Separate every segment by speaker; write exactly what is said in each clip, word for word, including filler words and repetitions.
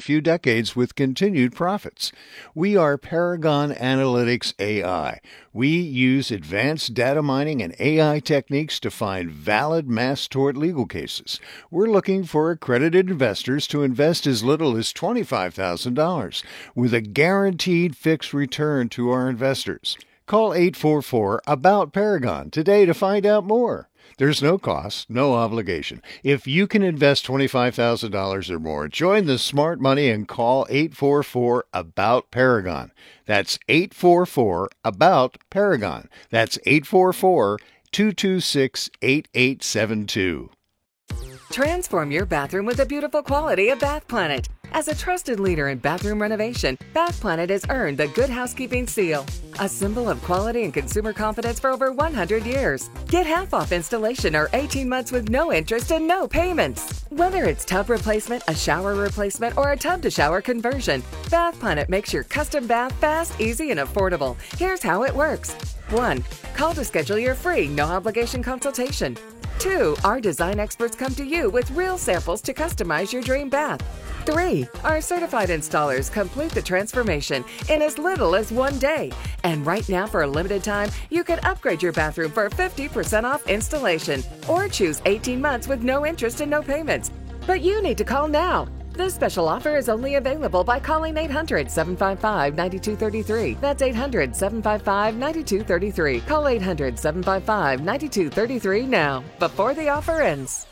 Speaker 1: few decades with continued profits. We are Paragon Analytics A I. We use advanced data mining and A I techniques to find valid mass tort legal cases. We're looking for accredited investors to invest as little as twenty-five thousand dollars with a guaranteed fixed return to our investors. Call eight four four, A B O U T, Paragon today to find out more. There's no cost, no obligation. If you can invest twenty-five thousand dollars or more, join the smart money and call eight four four, A B O U T, Paragon. That's eight four four, A B O U T, Paragon. That's eight four four, two two six, eight eight seven two.
Speaker 2: Transform your bathroom with the beautiful quality of Bath Planet. As a trusted leader in bathroom renovation, Bath Planet has earned the Good Housekeeping seal, a symbol of quality and consumer confidence for over one hundred years. Get half off installation or eighteen months with no interest and no payments. Whether it's tub replacement, a shower replacement, or a tub-to-shower conversion, Bath Planet makes your custom bath fast, easy, and affordable. Here's how it works. one. Call to schedule your free, no-obligation consultation. two. Our design experts come to you with real samples to customize your dream bath. three. Our certified installers complete the transformation in as little as one day. And right now, for a limited time, you can upgrade your bathroom for fifty percent off installation or choose eighteen months with no interest and no payments. But you need to call now. This special offer is only available by calling eight hundred, seven five five, nine two three three. That's eight hundred, seven five five, nine two three three. Call eight hundred, seven five five, nine two three three now, before the offer ends.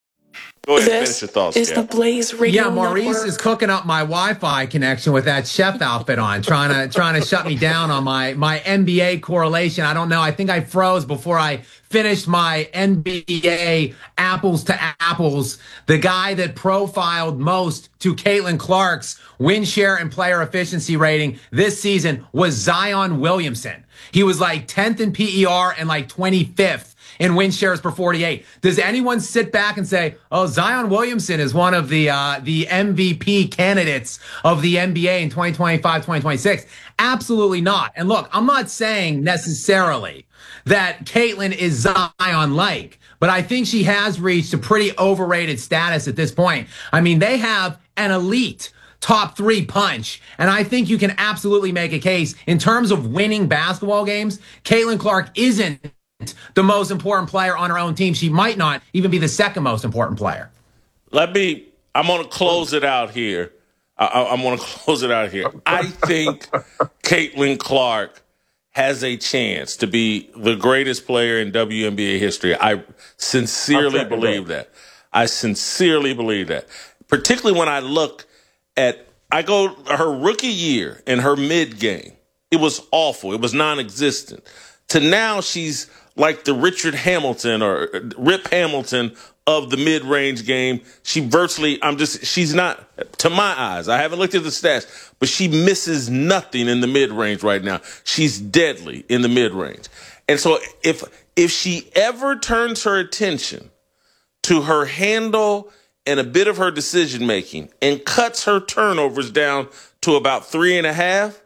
Speaker 3: Go ahead and finish your thoughts,
Speaker 4: is the Blaze Radio
Speaker 5: Yeah, Maurice
Speaker 4: Network.
Speaker 5: is cooking up my Wi-Fi connection with that chef outfit on, trying to trying to shut me down on my my N B A correlation. I don't know. I think I froze before I finished my N B A apples to apples. The guy that profiled most to Caitlin Clark's win share and player efficiency rating this season was Zion Williamson. He was like tenth in P E R and like twenty-fifth in win shares per forty-eight. Does anyone sit back and say, oh, Zion Williamson is one of the uh, the M V P candidates of the N B A in twenty twenty-five, twenty twenty-six? Absolutely not. And look, I'm not saying necessarily that Caitlin is Zion-like, but I think she has reached a pretty overrated status at this point. I mean, they have an elite top three punch. And I think you can absolutely make a case in terms of winning basketball games. Caitlin Clark isn't the most important player on her own team. She might not even be the second most important player.
Speaker 3: Let me, I'm going to close it out here. I, I'm going to close it out here. I think Caitlin Clark has a chance to be the greatest player in W N B A history. I sincerely believe that. I sincerely believe that. Particularly when I look at, I go her rookie year in her mid game. It was awful. It was non-existent. To now she's like the Richard Hamilton or Rip Hamilton of the mid-range game. She virtually, I'm just, she's not, to my eyes, I haven't looked at the stats, but she misses nothing in the mid-range right now. She's deadly in the mid-range. And so if, if she ever turns her attention to her handle and a bit of her decision-making and cuts her turnovers down to about three and a half,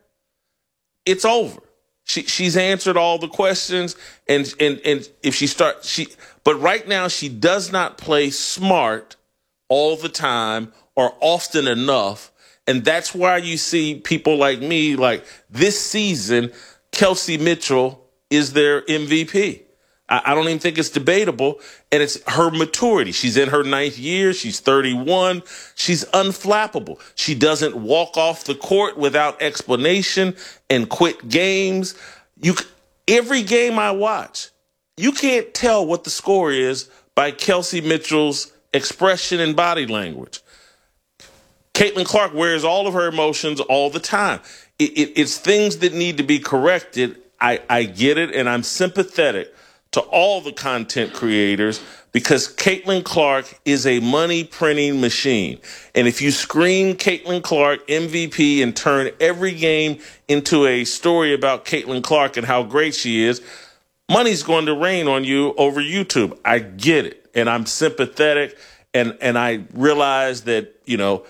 Speaker 3: it's over. She she's answered all the questions, and and and if she starts, she but right now she does not play smart all the time or often enough, and that's why you see people like me like this season. Kelsey Mitchell is their M V P. I, I don't even think it's debatable, and it's her maturity. She's in her ninth year. She's thirty-one. She's unflappable. She doesn't walk off the court without explanation and quit games. You, every game I watch, you can't tell what the score is by Kelsey Mitchell's expression and body language. Caitlin Clark wears all of her emotions all the time. It, it, it's things that need to be corrected. I, I get it, and I'm sympathetic to all the content creators because Caitlin Clark is a money printing machine. And if you scream Caitlin Clark M V P and turn every game into a story about Caitlin Clark and how great she is, money's going to rain on you over YouTube. I get it. And I'm sympathetic. And, and I realize that, you know,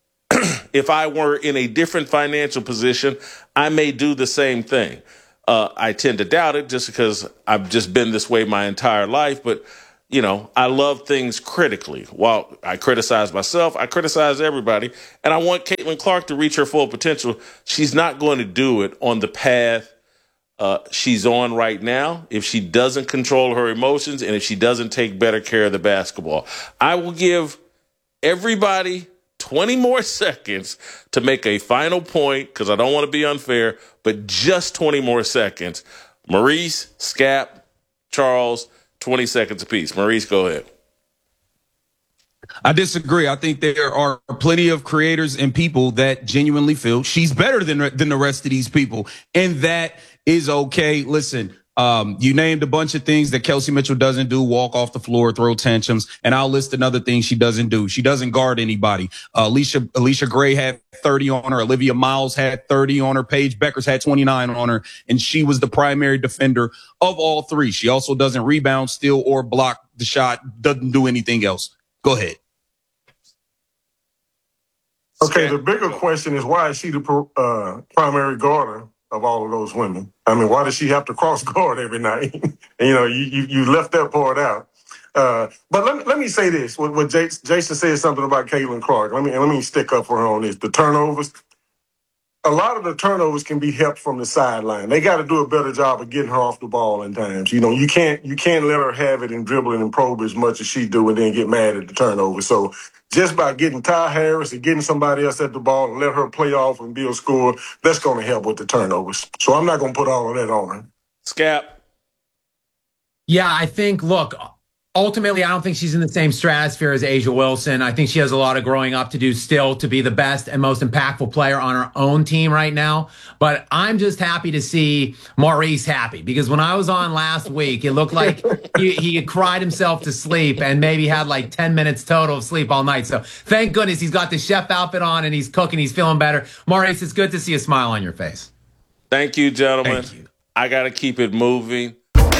Speaker 3: if I were in a different financial position, I may do the same thing. Uh, I tend to doubt it just because I've just been this way my entire life. But you know, I love things critically. While I criticize myself, I criticize everybody. And I want Caitlin Clark to reach her full potential. She's not going to do it on the path uh, she's on right now if she doesn't control her emotions and if she doesn't take better care of the basketball. I will give everybody twenty more seconds to make a final point because I don't want to be unfair, but just twenty more seconds. Maurice, Scap, Charles, twenty seconds apiece. Maurice, go ahead.
Speaker 4: I disagree. I think there are plenty of creators and people that genuinely feel she's better than than the rest of these people, and that is okay. Listen, um, you named a bunch of things that Kelsey Mitchell doesn't do: walk off the floor, throw tantrums, and I'll list another thing she doesn't do. She doesn't guard anybody. Uh, Alicia Alicia Gray had thirty on her. Olivia Miles had thirty on her. Paige Beckers had twenty-nine on her, and she was the primary defender of all three. She also doesn't rebound, steal, or block the shot. Doesn't do anything else. Go ahead.
Speaker 6: Okay, the bigger question is, why is she the uh, primary guarder of all of those women? I mean, why does she have to cross guard every night? you know, you, you you left that part out. Uh, but let me let me say this: what, what Jason, Jason said something about Caitlin Clark. Let me let me stick up for her on this. The turnovers. A lot of the turnovers can be helped from the sideline. They got to do a better job of getting her off the ball in times. You know, you can't you can't let her have it and dribbling and probe as much as she do and then get mad at the turnover. So just by getting Ty Harris and getting somebody else at the ball and let her play off and be a scorer, that's going to help with the turnovers. So I'm not going to put all of that on her.
Speaker 3: Scap.
Speaker 5: Yeah, I think, look, ultimately, I don't think she's in the same stratosphere as A'ja Wilson. I think she has a lot of growing up to do still to be the best and most impactful player on her own team right now. But I'm just happy to see Maurice happy, because when I was on last week, it looked like he, he had cried himself to sleep and maybe had like ten minutes total of sleep all night. So thank goodness he's got the chef outfit on and he's cooking. He's feeling better. Maurice, it's good to see a smile on your face.
Speaker 3: Thank you, gentlemen.
Speaker 5: Thank you.
Speaker 3: I got to keep it moving.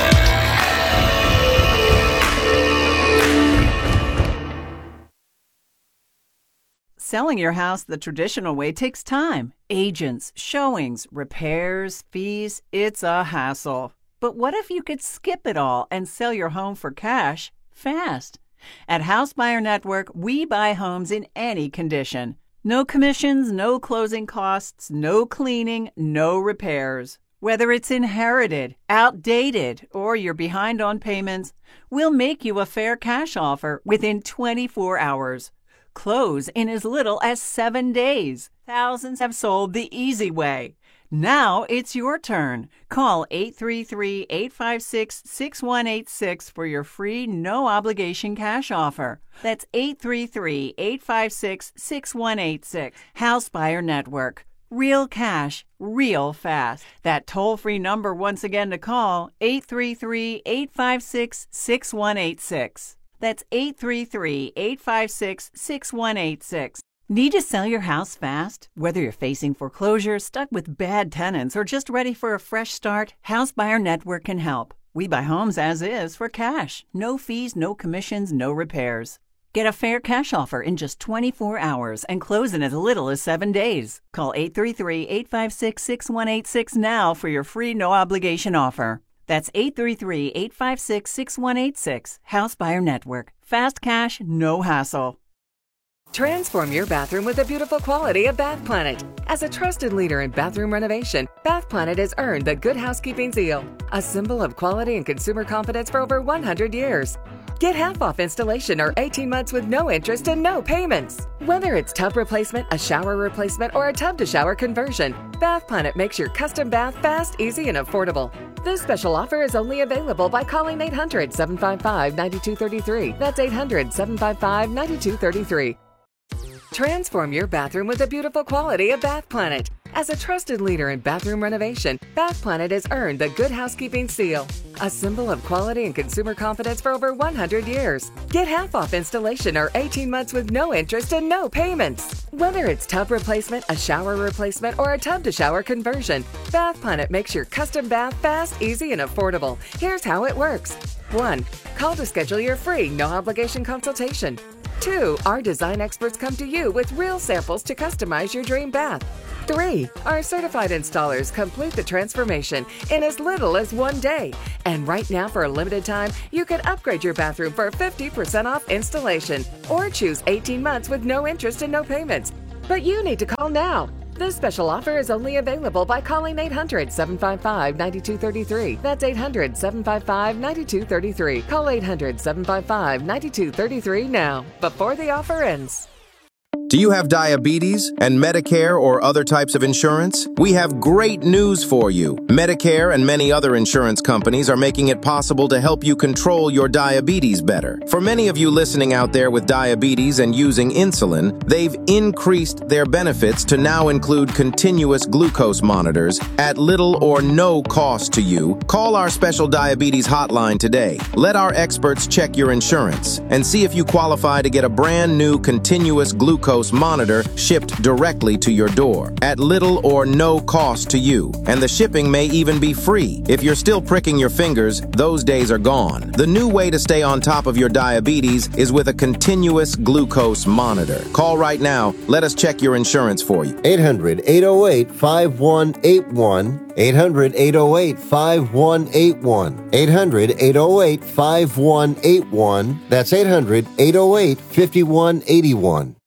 Speaker 7: Selling your house the traditional way takes time. Agents, showings, repairs, fees, it's a hassle. But what if you could skip it all and sell your home for cash fast? At House Buyer Network, we buy homes in any condition. No commissions, no closing costs, no cleaning, no repairs. Whether it's inherited, outdated, or you're behind on payments, we'll make you a fair cash offer within twenty-four hours. Close in as little as seven days. Thousands have sold the easy way. Now it's your turn. Call eight three three, eight five six, six one eight six for your free no-obligation cash offer. That's eight three three, eight five six, six one eight six. House Buyer Network. Real cash, real fast. That toll-free number once again to call, eight three three, eight five six, six one eight six. That's eight three three, eight five six, six one eight six. Need to sell your house fast? Whether you're facing foreclosure, stuck with bad tenants, or just ready for a fresh start, House Buyer Network can help. We buy homes as is for cash. No fees, no commissions, no repairs. Get a fair cash offer in just twenty-four hours and close in as little as seven days. Call eight three three, eight five six, six one eight six now for your free no-obligation offer. That's eight three three, eight five six, six one eight six. House Buyer Network. Fast cash, no hassle.
Speaker 2: Transform your bathroom with the beautiful quality of Bath Planet. As a trusted leader in bathroom renovation, Bath Planet has earned the Good Housekeeping seal, a symbol of quality and consumer confidence for over one hundred years. Get half off installation or eighteen months with no interest and no payments. Whether it's tub replacement, a shower replacement, or a tub-to-shower conversion, Bath Planet makes your custom bath fast, easy, and affordable. This special offer is only available by calling eight hundred, seven five five, nine two three three. That's eight hundred, seven five five, nine two three three. Transform your bathroom with the beautiful quality of Bath Planet. As a trusted leader in bathroom renovation, Bath Planet has earned the Good Housekeeping seal, a symbol of quality and consumer confidence for over one hundred years. Get half off installation or eighteen months with no interest and no payments. Whether it's tub replacement, a shower replacement, or a tub-to-shower conversion, Bath Planet makes your custom bath fast, easy, and affordable. Here's how it works. one. Call to schedule your free no-obligation consultation. Two, our design experts come to you with real samples to customize your dream bath. Three, our certified installers complete the transformation in as little as one day. And right now, for a limited time, you can upgrade your bathroom for fifty percent off installation or choose eighteen months with no interest and no payments. But you need to call now. This special offer is only available by calling eight hundred, seven five five, nine two three three. That's eight hundred, seven five five, nine two three three. Call eight hundred, seven five five, nine two three three now, before the offer ends.
Speaker 8: Do you have diabetes and Medicare or other types of insurance? We have great news for you. Medicare and many other insurance companies are making it possible to help you control your diabetes better. For many of you listening out there with diabetes and using insulin, they've increased their benefits to now include continuous glucose monitors at little or no cost to you. Call our special diabetes hotline today. Let our experts check your insurance and see if you qualify to get a brand new continuous glucose monitor shipped directly to your door at little or no cost to you. And the shipping may even be free. If you're still pricking your fingers, those days are gone. The new way to stay on top of your diabetes is with a continuous glucose monitor. Call right now. Let us check your insurance for you.
Speaker 9: eight hundred, eight oh eight, five one eight one. eight hundred, eight oh eight, five one eight one. eight hundred, eight oh eight, five one eight one. That's eight hundred, eight oh eight, five one eight one.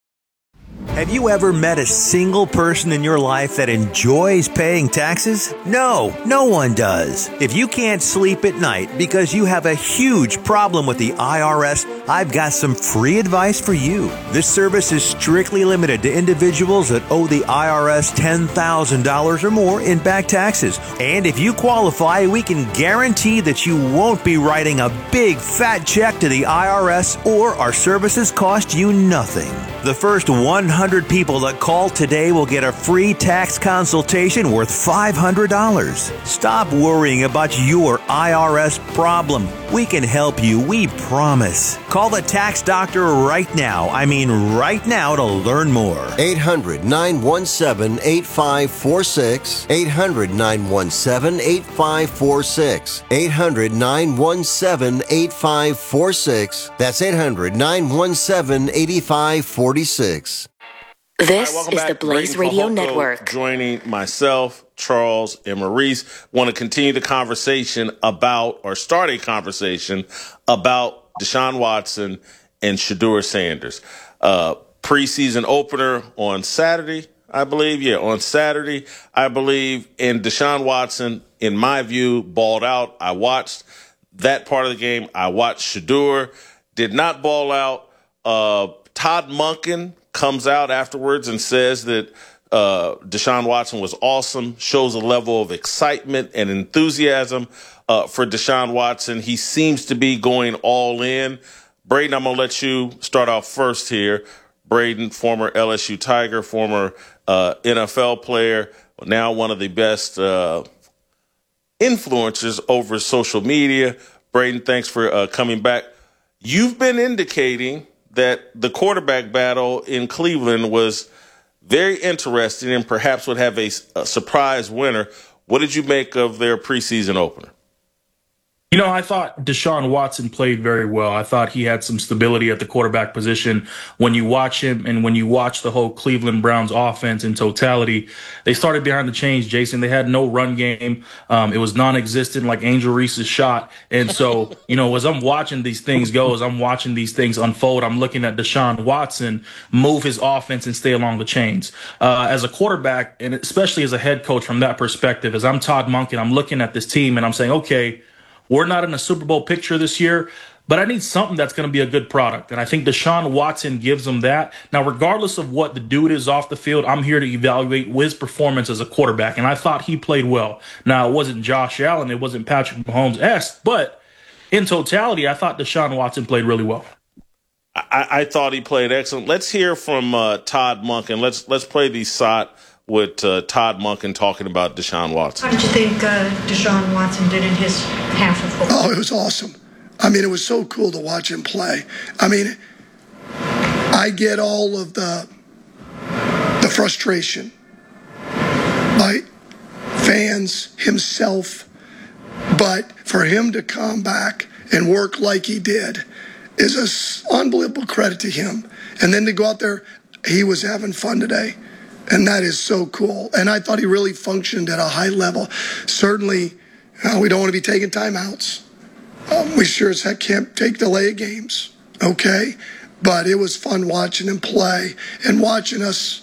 Speaker 10: Have you ever met a single person in your life that enjoys paying taxes? No, no one does. If you can't sleep at night because you have a huge problem with the I R S, I've got some free advice for you. This service is strictly limited to individuals that owe the I R S ten thousand dollars or more in back taxes. And if you qualify, we can guarantee that you won't be writing a big fat check to the I R S, or our services cost you nothing. The first one hundred people that call today will get a free tax consultation worth five hundred dollars. Stop worrying about your I R S problem. We can help you, we promise. Call the tax doctor right now. I mean right now to learn more.
Speaker 9: eight hundred, nine one seven, eight five four six. eight hundred, nine one seven, eight five four six. eight hundred, nine one seven, eight five four six. That's eight hundred, nine one seven, eight five four six.
Speaker 11: This
Speaker 3: right,
Speaker 11: is the Blaze Radio
Speaker 3: Fehoko
Speaker 11: Network.
Speaker 3: Joining myself, Charles, and Maurice. Want to continue the conversation about, or start a conversation about Deshaun Watson and Shedeur Sanders. Uh, preseason opener on Saturday, I believe. Yeah, on Saturday, I believe. And Deshaun Watson, in my view, balled out. I watched that part of the game. I watched Shedeur. Did not ball out. Uh, Todd Monken comes out afterwards and says that uh, Deshaun Watson was awesome, shows a level of excitement and enthusiasm uh, for Deshaun Watson. He seems to be going all in. Braden, I'm going to let you start off first here. Braden, former L S U Tiger, former uh, N F L player, now one of the best uh, influencers over social media. Braden, thanks for uh, coming back. You've been indicating that the quarterback battle in Cleveland was very interesting and perhaps would have a, a surprise winner. What did you make of their preseason opener?
Speaker 12: You know, I thought Deshaun Watson played very well. I thought he had some stability at the quarterback position. When you watch him and when you watch the whole Cleveland Browns offense in totality, they started behind the chains, Jason. They had no run game. Um, it was non-existent, like Angel Reese's shot. And so, you know, as I'm watching these things go, as I'm watching these things unfold, I'm looking at Deshaun Watson move his offense and stay along the chains. Uh, as a quarterback, and especially as a head coach from that perspective, as I'm Todd Monken, I'm looking at this team and I'm saying, okay, we're not in a Super Bowl picture this year, but I need something that's going to be a good product. And I think Deshaun Watson gives them that. Now, regardless of what the dude is off the field, I'm here to evaluate his performance as a quarterback. And I thought he played well. Now, it wasn't Josh Allen. It wasn't Patrick Mahomes-esque. But in totality, I thought Deshaun Watson played really well.
Speaker 3: I, I thought he played excellent. Let's hear from uh, Todd Monken. Let's let's play the S O T with uh, Todd Monken talking about Deshaun Watson.
Speaker 13: How did you think uh, Deshaun Watson did in his half of football?
Speaker 14: Oh, it was awesome. I mean, it was so cool to watch him play. I mean, I get all of the the frustration by fans, himself, but for him to come back and work like he did is an unbelievable credit to him. And then to go out there, he was having fun today. And that is so cool. And I thought he really functioned at a high level. Certainly, uh, we don't want to be taking timeouts. Um, we sure as heck can't take delay of games, okay? But it was fun watching him play and watching us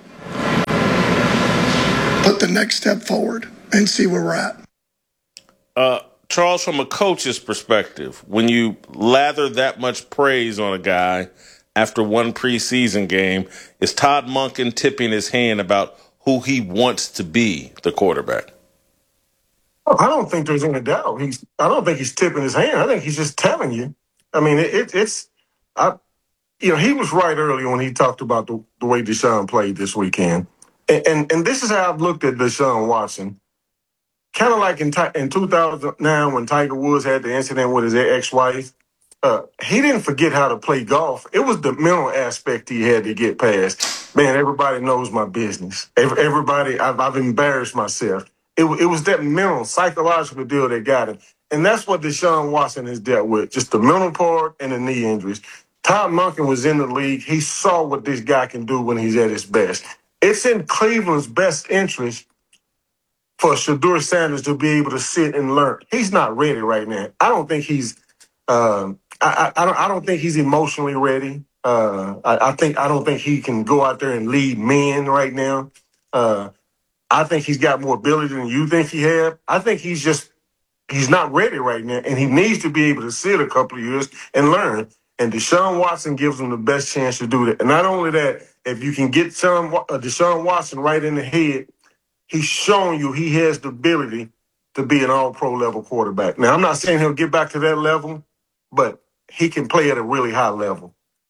Speaker 14: put the next step forward and see where we're at.
Speaker 3: Uh, Charles, from a coach's perspective, when you lather that much praise on a guy after one preseason game, is Todd Monken tipping his hand about who he wants to be the quarterback?
Speaker 6: I don't think there's any doubt. He's. I don't think he's tipping his hand. I think he's just telling you. I mean, it, it, it's. I, you know, he was right early when he talked about the, the way Deshaun played this weekend, and, and and this is how I've looked at Deshaun Watson. Kind of like in in two thousand nine when Tiger Woods had the incident with his ex-wife. Uh, he didn't forget how to play golf. It was the mental aspect he had to get past. Man, everybody knows my business. Everybody, I've, I've embarrassed myself. It, it was that mental, psychological deal that got him. And that's what Deshaun Watson has dealt with, just the mental part and the knee injuries. Todd Monken was in the league. He saw what this guy can do when he's at his best. It's in Cleveland's best interest for Shedeur Sanders to be able to sit and learn. He's not ready right now. I don't think he's um, I, I, I don't I don't think he's emotionally ready. Uh, I, I think I don't think he can go out there and lead men right now. Uh, I think he's got more ability than you think he had. I think he's just, he's not ready right now, and he needs to be able to sit a couple of years and learn. And Deshaun Watson gives him the best chance to do that. And not only that, if you can get Sean, uh, Deshaun Watson right in the head, he's shown you he has the ability to be an all-pro level quarterback. Now, I'm not saying he'll get back to that level, but he can play at a really high level.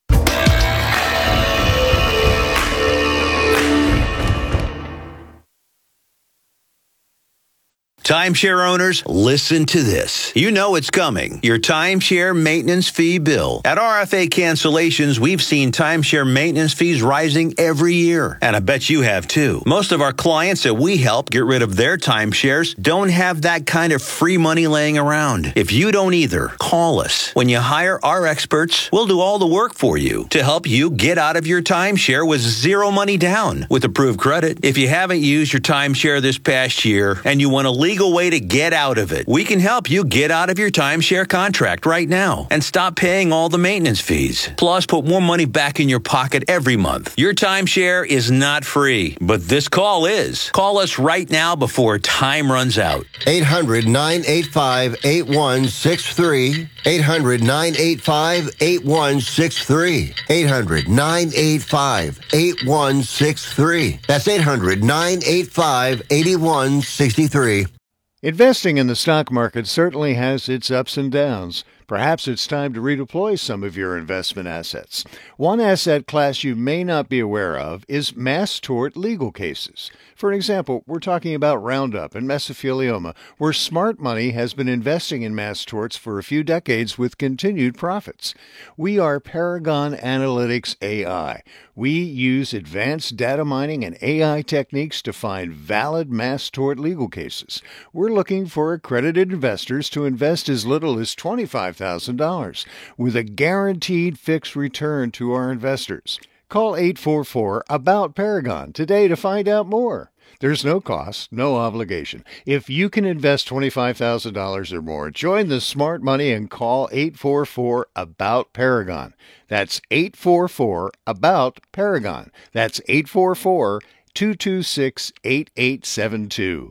Speaker 10: Timeshare owners, listen to this. You know it's coming. Your timeshare maintenance fee bill. At R F A Cancellations, we've seen timeshare maintenance fees rising every year. And I bet you have too. Most of our clients that we help get rid of their timeshares don't have that kind of free money laying around. If you don't either, call us. When you hire our experts, we'll do all the work for you to help you get out of your timeshare with zero money down with approved credit. If you haven't used your timeshare this past year and you want to leave legal way to get out of it. We can help you get out of your timeshare contract right now and stop paying all the maintenance fees. Plus, put more money back in your pocket every month. Your timeshare is not free, but this call is. Call us right now before time runs out.
Speaker 9: eight hundred, nine eight five, eight one six three. eight hundred, nine eight five, eight one six three. eight hundred, nine eight five, eight one six three. That's eight hundred, nine eight five, eight one six three.
Speaker 1: Investing in the stock market certainly has its ups and downs. Perhaps it's time to redeploy some of your investment assets. One asset class you may not be aware of is mass tort legal cases. For an example, we're talking about Roundup and mesothelioma, where smart money has been investing in mass torts for a few decades with continued profits. We are Paragon Analytics A I. We use advanced data mining and A I techniques to find valid mass tort legal cases. We're looking for accredited investors to invest as little as twenty-five thousand dollars with a guaranteed fixed return to our investors. Call eight four four, ABOUT Paragon today to find out more. There's no cost, no obligation. If you can invest twenty-five thousand dollars or more, join the smart money and call eight four four, ABOUT Paragon. That's eight four four, ABOUT Paragon. That's eight four four, two two six, eight eight seven two.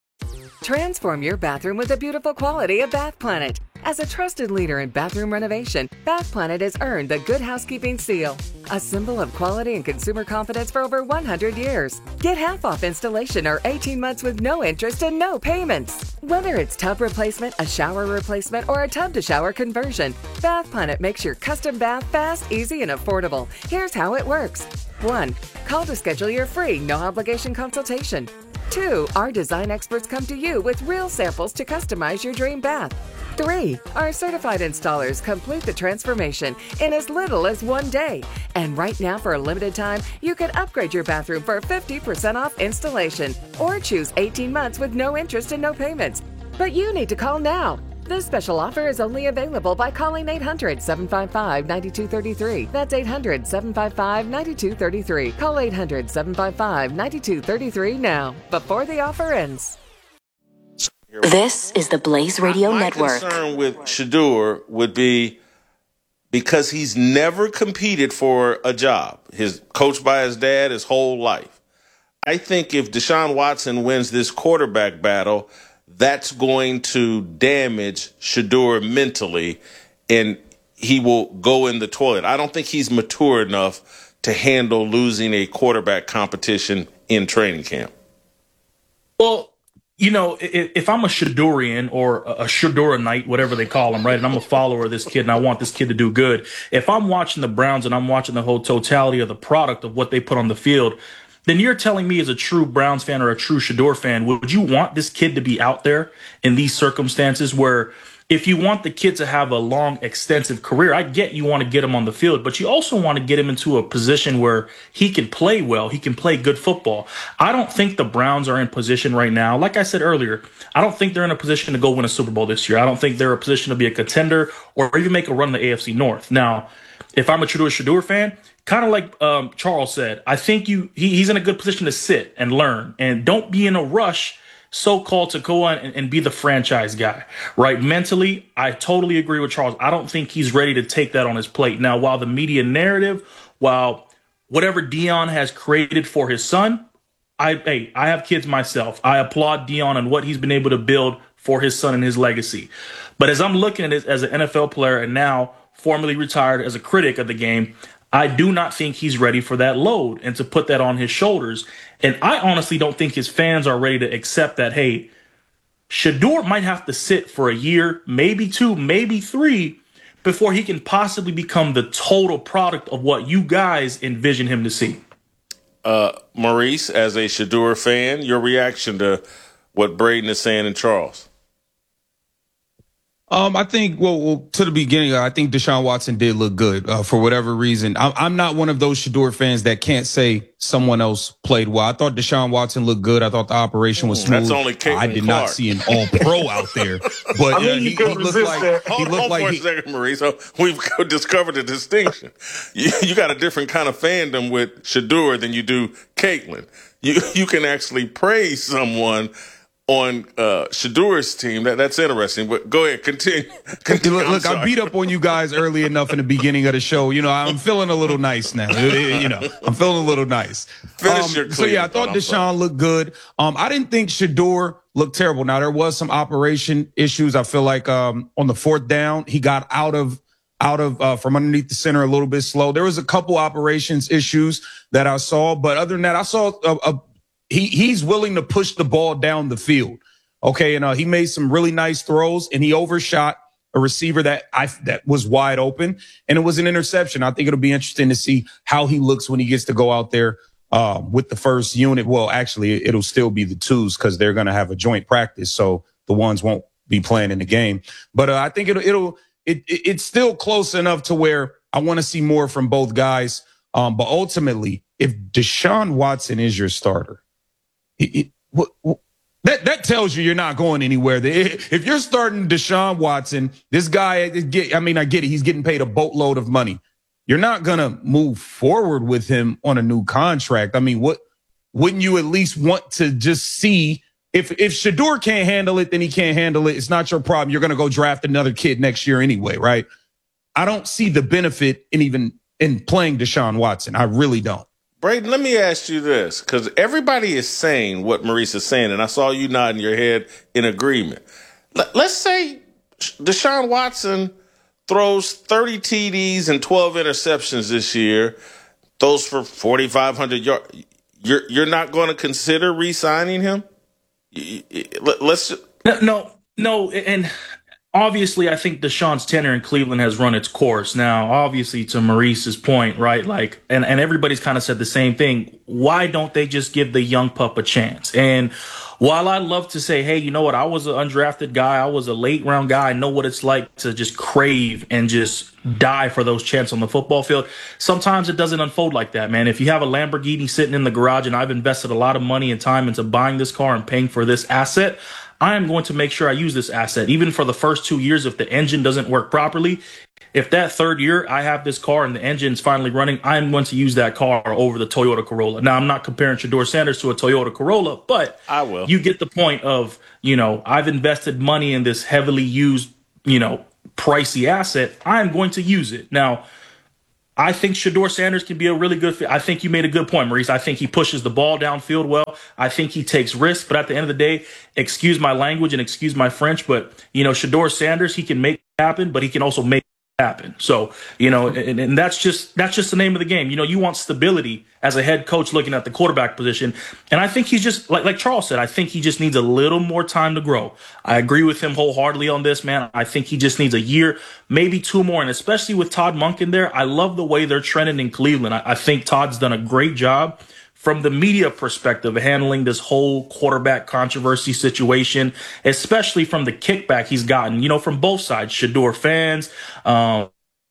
Speaker 2: Transform your bathroom with the beautiful quality of Bath Planet. As a trusted leader in bathroom renovation, Bath Planet has earned the Good Housekeeping seal, a symbol of quality and consumer confidence for over one hundred years. Get half off installation or eighteen months with no interest and no payments. Whether it's tub replacement, a shower replacement, or a tub-to-shower conversion, Bath Planet makes your custom bath fast, easy, and affordable. Here's how it works. one. Call to schedule your free, no-obligation consultation. two. Our design experts come to you with real samples to customize your dream bath. three. Our certified installers complete the transformation in as little as one day. And right now, for a limited time, you can upgrade your bathroom for fifty percent off installation or choose eighteen months with no interest and no payments. But you need to call now. This special offer is only available by calling eight hundred, seven five five, nine two three three. That's eight hundred, seven five five, nine two three three. Call eight hundred, seven five five, nine two three three now, before the offer ends.
Speaker 11: This is the Blaze Radio
Speaker 3: My
Speaker 11: Network.
Speaker 3: My concern with Shedeur would be because he's never competed for a job. His coached by his dad his whole life. I think if Deshaun Watson wins this quarterback battle, that's going to damage Shedeur mentally, and he will go in the toilet. I don't think he's mature enough to handle losing a quarterback competition in training camp.
Speaker 12: Well, you know, if, if I'm a Shedurian or a Shedurite, whatever they call him, right, and I'm a follower of this kid and I want this kid to do good, if I'm watching the Browns and I'm watching the whole totality of the product of what they put on the field, then you're telling me as a true Browns fan or a true Shedeur fan, would you want this kid to be out there in these circumstances where if you want the kid to have a long, extensive career, I get you want to get him on the field, but you also want to get him into a position where he can play well, he can play good football. I don't think the Browns are in position right now. Like I said earlier, I don't think they're in a position to go win a Super Bowl this year. I don't think they're in a position to be a contender or even make a run in the A F C North. Now, if I'm a Shedeur Shedeur fan, kind of like um, Charles said, I think you he, he's in a good position to sit and learn and don't be in a rush so-called to go on and, and be the franchise guy, right? Mentally, I totally agree with Charles. I don't think he's ready to take that on his plate. Now, while the media narrative, while whatever Deion has created for his son, I hey, I have kids myself. I applaud Deion and what he's been able to build for his son and his legacy. But as I'm looking at it as an N F L player and now formerly retired as a critic of the game, I do not think he's ready for that load and to put that on his shoulders. And I honestly don't think his fans are ready to accept that, hey, Shedeur might have to sit for a year, maybe two, maybe three, before he can possibly become the total product of what you guys envision him to see.
Speaker 3: Uh, Maurice, as a Shedeur fan, your reaction to what Braden is saying and Charles?
Speaker 4: Um, I think, well, well, to the beginning, I think Deshaun Watson did look good uh, for whatever reason. I'm, I'm not one of those Shedeur fans that can't say someone else played well. I thought Deshaun Watson looked good. I thought the operation was smooth.
Speaker 3: That's only Caitlin
Speaker 4: I did
Speaker 3: Clark.
Speaker 4: not see an all-pro out there, but
Speaker 6: I mean,
Speaker 4: uh, he, he looked like
Speaker 6: that.
Speaker 4: he
Speaker 3: Hold
Speaker 4: looked
Speaker 3: on
Speaker 4: like
Speaker 3: for
Speaker 4: he,
Speaker 3: a second, Maurice. So we've discovered a distinction. You, you got a different kind of fandom with Shedeur than you do Caitlin. You you can actually praise someone on uh, Shedeur's team. That that's interesting. But go ahead, continue. continue.
Speaker 4: Look, look I beat up on you guys early enough in the beginning of the show. You know, I'm feeling a little nice now. You know, I'm feeling a little nice.
Speaker 3: Finish
Speaker 4: um,
Speaker 3: your
Speaker 4: so yeah, I thought
Speaker 3: I'm
Speaker 4: Deshaun
Speaker 3: sorry.
Speaker 4: looked good. Um, I didn't think Shedeur looked terrible. Now there was some operation issues. I feel like um on the fourth down, he got out of out of uh, from underneath the center a little bit slow. There was a couple operations issues that I saw, but other than that, I saw a, a he he's willing to push the ball down the field. Okay, and uh, he made some really nice throws, and he overshot a receiver that I that was wide open, and it was an interception. I think it'll be interesting to see how he looks when he gets to go out there uh, with the first unit. Well, actually, it'll still be the twos because they're going to have a joint practice, so the ones won't be playing in the game. But uh, I think it'll it'll it, it it's still close enough to where I want to see more from both guys. Um, but ultimately, if Deshaun Watson is your starter, it, it, what, what, that that tells you you're not going anywhere. If you're starting Deshaun Watson, this guy, I mean, I get it. He's getting paid a boatload of money. You're not going to move forward with him on a new contract. I mean, what wouldn't you at least want to just see if if Shedeur can't handle it, then he can't handle it. It's not your problem. You're going to go draft another kid next year anyway, right? I don't see the benefit in even in playing Deshaun Watson. I really don't.
Speaker 3: Braden, let me ask you this, because everybody is saying what Maurice is saying, and I saw you nodding your head in agreement. L- let's say Deshaun Watson throws thirty T Ds and twelve interceptions this year, throws for forty-five hundred yards. You're you're not going to consider re-signing him? Let's just...
Speaker 12: no, no, no, and obviously, I think Deshaun's tenure in Cleveland has run its course. Now, obviously, to Maurice's point, right? Like, and, and everybody's kind of said the same thing. Why don't they just give the young pup a chance? And while I love to say, hey, you know what? I was an undrafted guy. I was a late round guy. I know what it's like to just crave and just die for those chances on the football field. Sometimes it doesn't unfold like that, man. If you have a Lamborghini sitting in the garage and I've invested a lot of money and time into buying this car and paying for this asset, I am going to make sure I use this asset, even for the first two years if the engine doesn't work properly. If that third year I have this car and the engine's finally running, I'm going to use that car over the Toyota Corolla. Now, I'm not comparing Shedeur Sanders to a Toyota Corolla, but
Speaker 3: I will.
Speaker 12: You get the point of, you know, I've invested money in this heavily used, you know, pricey asset. I'm going to use it. Now, I think Shedeur Sanders can be a really good fit. I think you made a good point, Maurice. I think he pushes the ball downfield well. I think he takes risks. But at the end of the day, excuse my language and excuse my French, but, you know, Shedeur Sanders, he can make it happen, but he can also make it happen. So, you know, and, and that's just that's just the name of the game. You know, you want stability as a head coach looking at the quarterback position. And I think he's just, like, like Charles said, I think he just needs a little more time to grow. I agree with him wholeheartedly on this, man. I think he just needs a year, maybe two more. And especially with Todd Monken there, I love the way they're trending in Cleveland. I, I think Todd's done a great job from the media perspective, handling this whole quarterback controversy situation, especially from the kickback he's gotten, you know, from both sides, Shedeur fans. Um,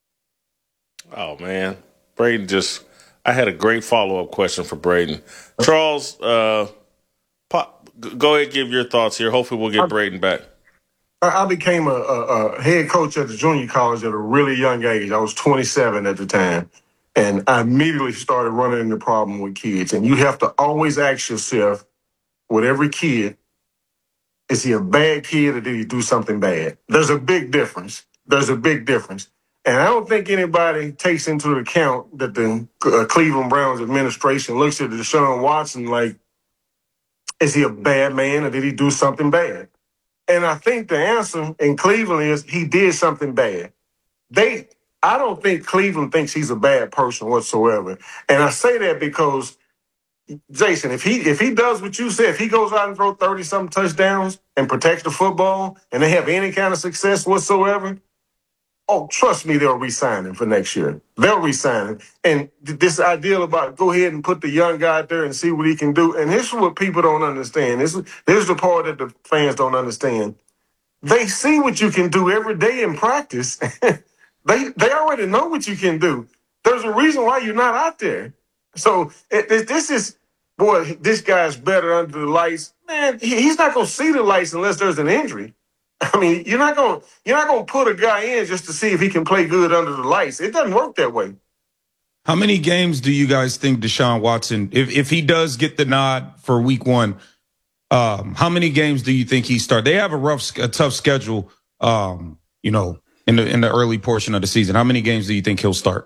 Speaker 3: oh, man. Braden just, I had a great follow-up question for Braden. Charles, uh, pop, go ahead and give your thoughts here. Hopefully we'll get Braden back.
Speaker 6: I became a, a, a head coach at the junior college at a really young age. I was twenty-seven at the time. And I immediately started running into problem with kids. And you have to always ask yourself, with every kid, is he a bad kid or did he do something bad? There's a big difference. There's a big difference. And I don't think anybody takes into account that the uh, Cleveland Browns administration looks at Deshaun Watson like, is he a bad man or did he do something bad? And I think the answer in Cleveland is he did something bad. They... I don't think Cleveland thinks he's a bad person whatsoever. And I say that because, Jason, if he if he does what you said, if he goes out and throws thirty-something touchdowns and protects the football and they have any kind of success whatsoever, oh, trust me, they'll re-sign him for next year. They'll re-sign him. And this idea about go ahead and put the young guy out there and see what he can do, and this is what people don't understand. This, this is the part that the fans don't understand. They see what you can do every day in practice. They they already know what you can do. There's a reason why you're not out there. So it, it, this is, boy, this guy's better under the lights. Man, he, he's not going to see the lights unless there's an injury. I mean, you're not going you're not going to put a guy in just to see if he can play good under the lights. It doesn't work that way.
Speaker 4: How many games do you guys think Deshaun Watson, if if he does get the nod for week one, um, how many games do you think he start? They have a rough, a tough schedule, um, you know, in the in the early portion of the season. How many games do you think he'll start?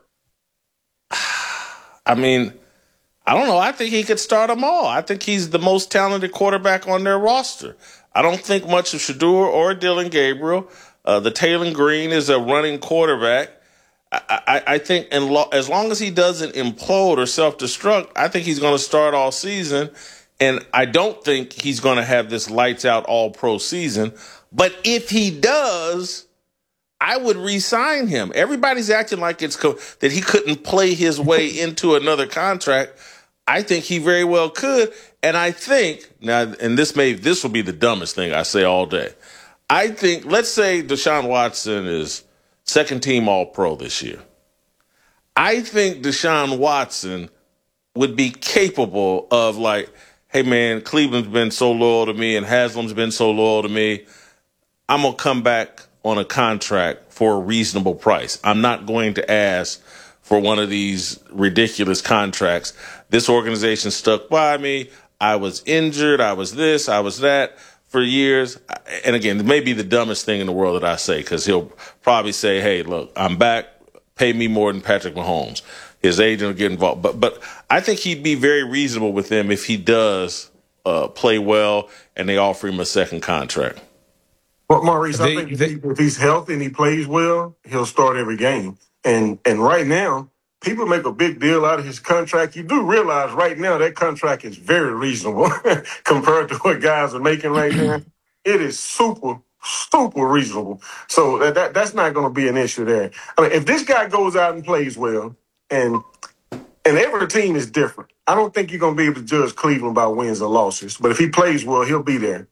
Speaker 3: I mean, I don't know. I think he could start them all. I think he's the most talented quarterback on their roster. I don't think much of Shedeur or Dillon Gabriel. Uh, the Taylor Green is a running quarterback. I, I, I think in lo- as long as he doesn't implode or self-destruct, I think he's going to start all season. And I don't think he's going to have this lights-out all-pro season. But if he does, I would re-sign him. Everybody's acting like it's co- that he couldn't play his way into another contract. I think he very well could. And I think, now, and this may this will be the dumbest thing I say all day. I think, let's say Deshaun Watson is second-team All-Pro this year. I think Deshaun Watson would be capable of, like, hey, man, Cleveland's been so loyal to me and Haslam's been so loyal to me. I'm going to come back on a contract for a reasonable price. I'm not going to ask for one of these ridiculous contracts. This organization stuck by me. I was injured. I was this. I was that for years. And again, it may be the dumbest thing in the world that I say, because he'll probably say, hey, look, I'm back. Pay me more than Patrick Mahomes. His agent will get involved. But but I think he'd be very reasonable with them if he does uh, play well and they offer him a second contract.
Speaker 6: Well, Maurice,
Speaker 4: They-
Speaker 6: I think
Speaker 4: they-
Speaker 6: if, he, if he's healthy and he plays well, he'll start every game. And and right now, people make a big deal out of his contract. You do realize right now that contract is very reasonable compared to what guys are making right now. It is super, super reasonable. So that, that that's not going to be an issue there. I mean, if this guy goes out and plays well, and and every team is different, I don't think you're going to be able to judge Cleveland by wins or losses. But if he plays well, he'll be there.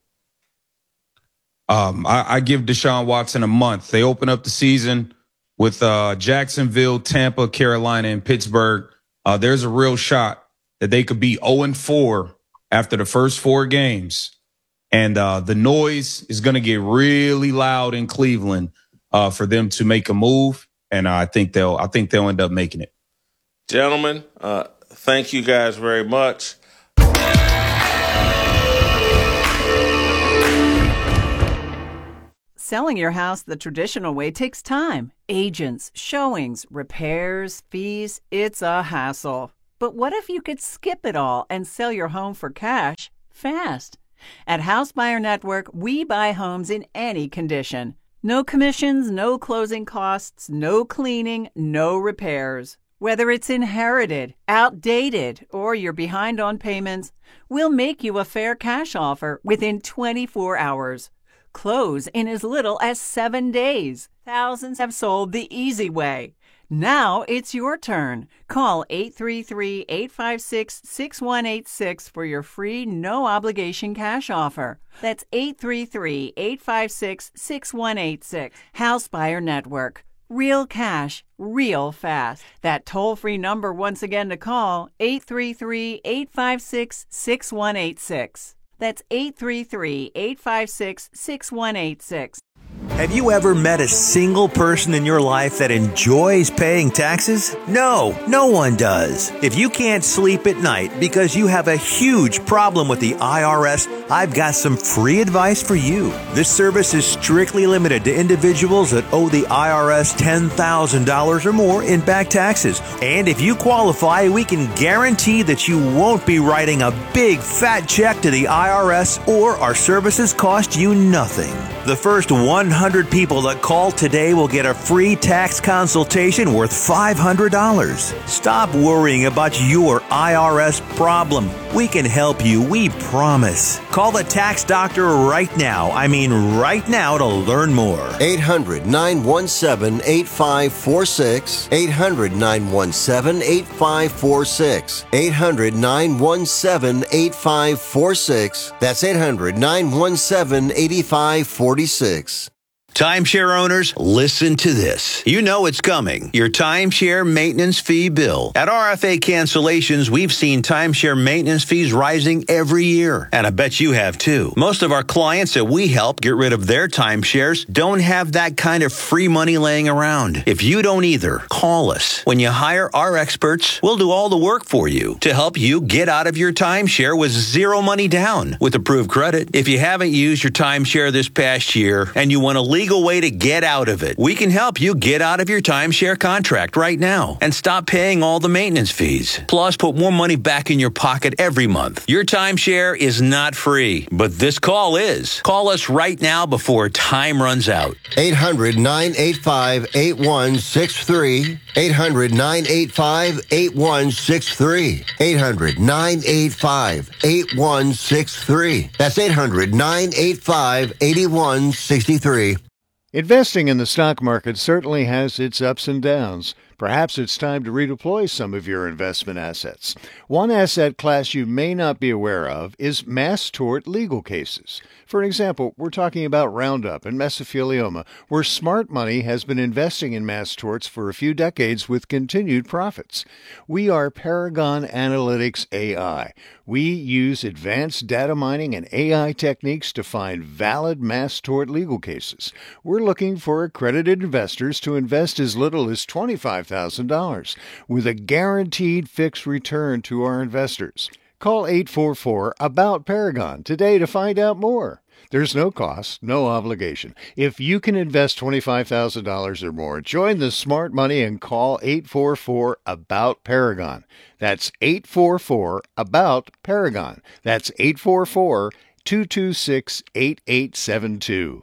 Speaker 4: Um, I, I give Deshaun Watson a month. They open up the season with uh, Jacksonville, Tampa, Carolina, and Pittsburgh. Uh, there's a real shot that they could be oh and four after the first four games And uh, the noise is going to get really loud in Cleveland uh, for them to make a move. And uh, I think they'll I think they'll end up making it.
Speaker 3: Gentlemen, uh, thank you guys very much.
Speaker 7: Selling your house the traditional way takes time. Agents, showings, repairs, fees, it's a hassle. But what if you could skip it all and sell your home for cash fast? At House Buyer Network, we buy homes in any condition. No commissions, no closing costs, no cleaning, no repairs. Whether it's inherited, outdated, or you're behind on payments, we'll make you a fair cash offer within twenty-four hours. Close in as little as seven days. Thousands have sold the easy way. Now it's your turn. Call eight three three, eight five six, six one eight six for your free no-obligation cash offer. That's eight three three, eight five six, six one eight six. House Buyer Network. Real cash, real fast. That toll-free number once again to call, eight three three, eight five six, six one eight six. That's eight three three, eight five six, six one eight six.
Speaker 10: Have you ever met a single person in your life that enjoys paying taxes? No, no one does. If you can't sleep at night because you have a huge problem with the I R S, I've got some free advice for you. This service is strictly limited to individuals that owe the I R S ten thousand dollars or more in back taxes. And if you qualify, we can guarantee that you won't be writing a big fat check to the I R S, or our services cost you nothing. The first one hundred people that call today will get a free tax consultation worth five hundred dollars. Stop worrying about your I R S problem. We can help you, we promise. Call the tax doctor right now. I mean right now to learn more.
Speaker 9: eight hundred, nine one seven, eight five four six. eight hundred, nine one seven, eight five four six. eight hundred, nine one seven, eight five four six. That's eight hundred, nine one seven, eight five four six.
Speaker 10: Timeshare owners, listen to this. You know it's coming. Your timeshare maintenance fee bill. At R F A Cancellations, we've seen timeshare maintenance fees rising every year. And I bet you have too. Most of our clients that we help get rid of their timeshares don't have that kind of free money laying around. If you don't either, call us. When you hire our experts, we'll do all the work for you to help you get out of your timeshare with zero money down with approved credit. If you haven't used your timeshare this past year and you want to leave legal way to get out of it. We can help you get out of your timeshare contract right now and stop paying all the maintenance fees. Plus, put more money back in your pocket every month. Your timeshare is not free, but this call is. Call us right now before time runs out.
Speaker 9: eight hundred, nine eight five, eight one six three. eight hundred, nine eight five, eight one six three. eight hundred, nine eight five, eight one six three. That's eight hundred, nine eight five, eight one six three.
Speaker 1: Investing in the stock market certainly has its ups and downs. Perhaps it's time to redeploy some of your investment assets. One asset class you may not be aware of is mass tort legal cases. For example, we're talking about Roundup and mesothelioma, where smart money has been investing in mass torts for a few decades with continued profits. We are Paragon Analytics A I. We use advanced data mining and A I techniques to find valid mass tort legal cases. We're looking for accredited investors to invest as little as twenty-five thousand dollars with a guaranteed fixed return to our investors. Call eight four four, A B O U T, Paragon today to find out more. There's no cost, no obligation. If you can invest twenty-five thousand dollars or more, join the smart money and call eight four four, A B O U T, Paragon. That's eight four four, A B O U T, Paragon. That's eight four four, two two six, eight eight seven two.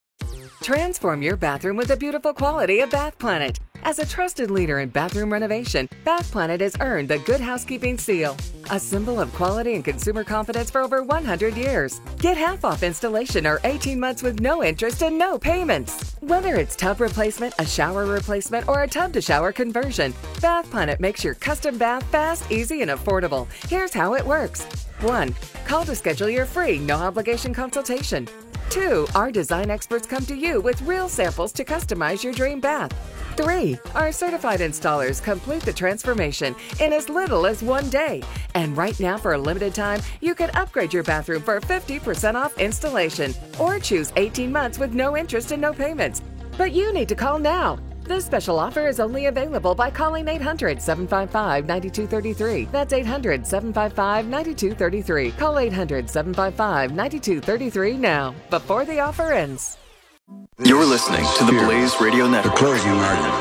Speaker 2: Transform your bathroom with the beautiful quality of Bath Planet. As a trusted leader in bathroom renovation, Bath Planet has earned the Good Housekeeping seal, a symbol of quality and consumer confidence for over one hundred years. Get half off installation or eighteen months with no interest and no payments. Whether it's tub replacement, a shower replacement, or a tub-to-shower conversion, Bath Planet makes your custom bath fast, easy, and affordable. Here's how it works. one. Call to schedule your free, no-obligation consultation. Two, our design experts come to you with real samples to customize your dream bath. Three, our certified installers complete the transformation in as little as one day. And right now, for a limited time, you can upgrade your bathroom for fifty percent off installation or choose eighteen months with no interest and no payments. But you need to call now. This special offer is only available by calling eight hundred, seven five five, nine two three three. That's eight hundred, seven five five, nine two three three. Call eight hundred, seven five five, nine two three three now, before the offer ends.
Speaker 15: You're listening to the Blaze Radio Network. The closing argument.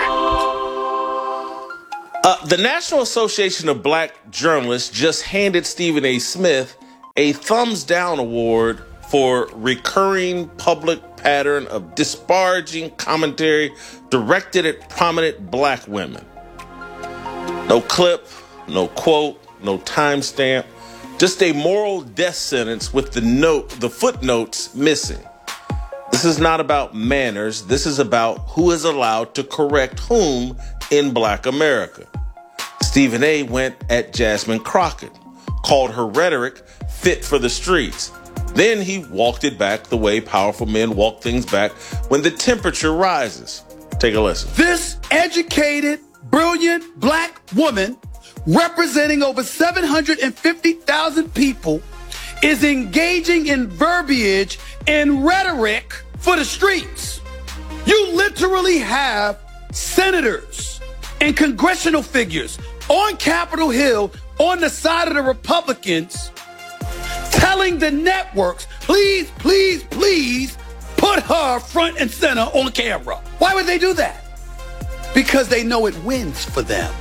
Speaker 3: Uh, the National Association of Black Journalists just handed Stephen A. Smith a thumbs down award for recurring public pattern of disparaging commentary directed at prominent black women. No clip, no quote, no timestamp, just a moral death sentence with the note, the footnotes missing. This is not about manners. This is about who is allowed to correct whom in Black America. Stephen A. went at Jasmine Crockett, called her rhetoric fit for the streets. Then he walked it back the way powerful men walk things back when the temperature rises. Take a listen.
Speaker 16: This educated, brilliant black woman, representing over seven hundred fifty thousand people, is engaging in verbiage and rhetoric for the streets. You literally have senators and congressional figures on Capitol Hill on the side of the Republicans telling the networks, please, please, please put her front and center on camera. Why would they do that? Because they know it wins for them.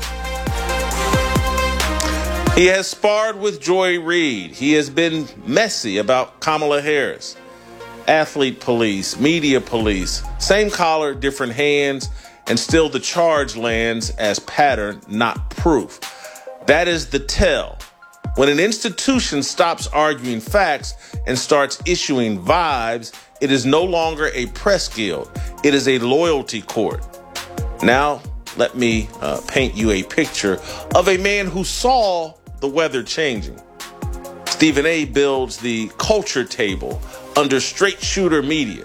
Speaker 3: He has sparred with Joy Reid. He has been messy about Kamala Harris. Athlete police, media police, same collar, different hands, and still the charge lands as pattern, not proof. That is the tell. When an institution stops arguing facts and starts issuing vibes, it is no longer a press guild. It is a loyalty court. Now, let me uh, paint you a picture of a man who saw the weather changing. Stephen A. builds the culture table under straight shooter media.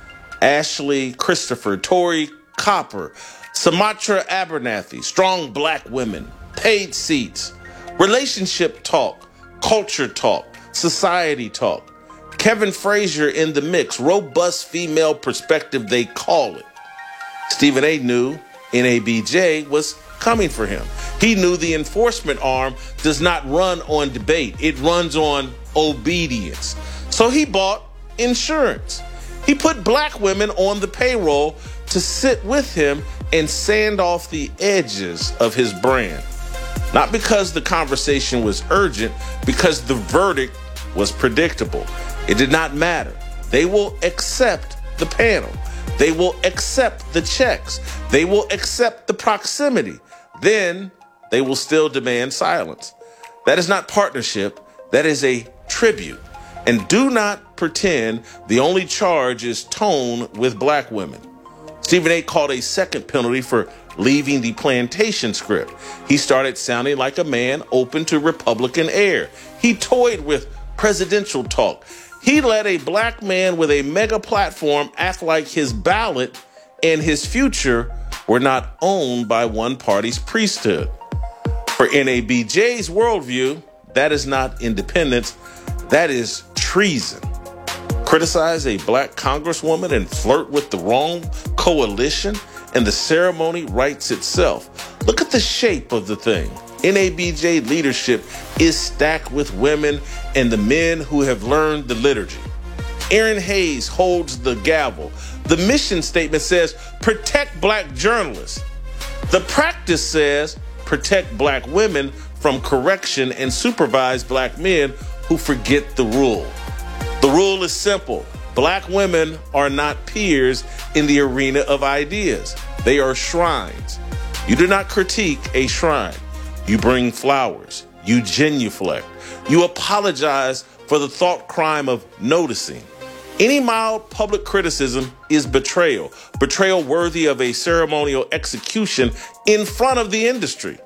Speaker 3: Ashley Christopher, Tori Copper, Sumatra Abernathy, strong black women, paid seats, relationship talk, culture talk, society talk. Kevin Frazier in the mix, robust female perspective, they call it. Stephen A. knew N A B J was coming for him. He knew the enforcement arm does not run on debate. It runs on obedience. So he bought insurance. He put black women on the payroll to sit with him and sand off the edges of his brand. Not because the conversation was urgent, because the verdict was predictable. It did not matter. They will accept the panel. They will accept the checks. They will accept the proximity. Then they will still demand silence. That is not partnership. That is a tribute. And do not pretend the only charge is tone with black women. Stephen A. called a second penalty for leaving the plantation script. He started sounding like a man open to Republican air. He toyed with presidential talk. He let a black man with a mega platform act like his ballot and his future were not owned by one party's priesthood. For N A B J's worldview, that is not independence, that is treason. Criticize a black congresswoman and flirt with the wrong coalition, and the ceremony writes itself. Look at the shape of the thing. N A B J leadership is stacked with women and the men who have learned the liturgy. Aaron Hayes holds the gavel. The mission statement says, protect black journalists. The practice says, protect black women from correction and supervise black men who forget the rule. The rule is simple. Black women are not peers in the arena of ideas. They are shrines. You do not critique a shrine. You bring flowers. You genuflect. You apologize for the thought crime of noticing. Any mild public criticism is betrayal. Betrayal worthy of a ceremonial execution in front of the industry.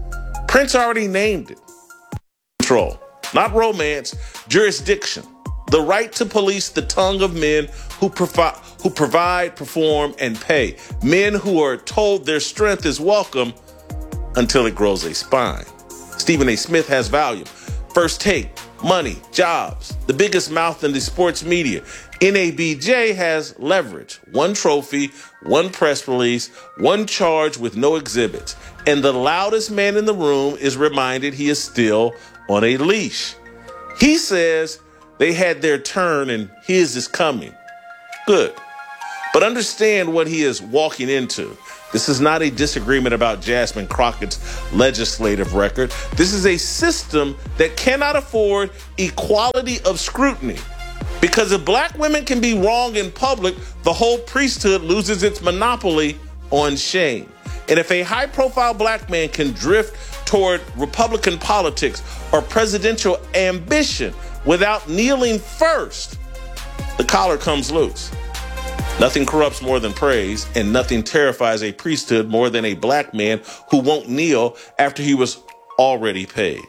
Speaker 3: Prince already named it. Control. Not romance, jurisdiction. the right to police the tongue of men who, provi- who provide, perform, and pay. Men who are told their strength is welcome until it grows a spine. Stephen A. Smith has volume. First Take, money, jobs, the biggest mouth in the sports media. N A B J has leverage. One trophy, one press release, one charge with no exhibits. And the loudest man in the room is reminded he is still on a leash. He says they had their turn and his is coming. Good. But understand what he is walking into. This is not a disagreement about Jasmine Crockett's legislative record. This is a system that cannot afford equality of scrutiny. Because if black women can be wrong in public, the whole priesthood loses its monopoly on shame. And if a high-profile black man can drift toward Republican politics or presidential ambition without kneeling first, the collar comes loose. Nothing corrupts more than praise, and nothing terrifies a priesthood more than a black man who won't kneel after he was already paid.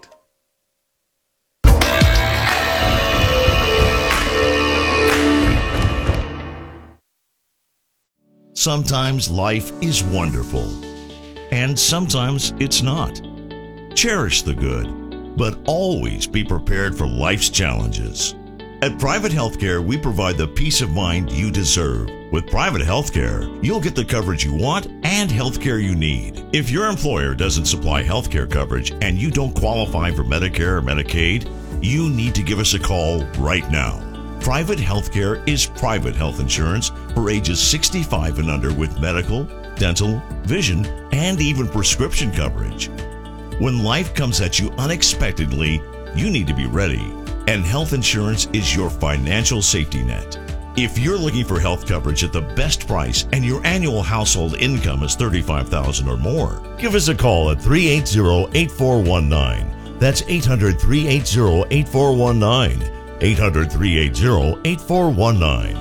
Speaker 17: Sometimes life is wonderful, and sometimes it's not. Cherish the good, but always be prepared for life's challenges. At Private Healthcare, we provide the peace of mind you deserve. With Private Healthcare, you'll get the coverage you want and healthcare you need. If your employer doesn't supply healthcare coverage and you don't qualify for Medicare or Medicaid, you need to give us a call right now. Private Healthcare is private health insurance for ages sixty-five and under with medical, dental, vision, and even prescription coverage. When life comes at you unexpectedly, you need to be ready. And health insurance is your financial safety net. If you're looking for health coverage at the best price and your annual household income is thirty-five thousand dollars or more, give us a call at three eight zero, eight four one nine. That's eight hundred, three eight zero, eight four one nine. eight hundred, three eight zero, eight four one nine.